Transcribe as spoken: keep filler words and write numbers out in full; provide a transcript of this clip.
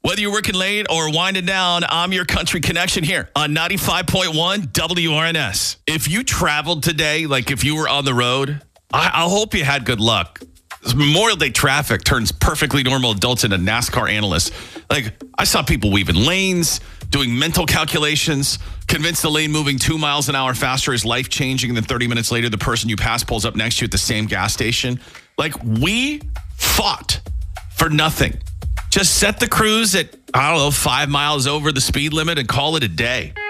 Whether you're working late or winding down, I'm your country connection here on ninety-five point one W R N S. If you traveled today, like if you were on the road, I, I hope you had good luck. Memorial Day traffic turns perfectly normal adults into NASCAR analysts. Like, I saw people weaving lanes, doing mental calculations, convinced the lane moving two miles an hour faster is life-changing, and then thirty minutes later, the person you pass pulls up next to you at the same gas station. Like, we fought for nothing. Just set the cruise at, I don't know, five miles over the speed limit and call it a day.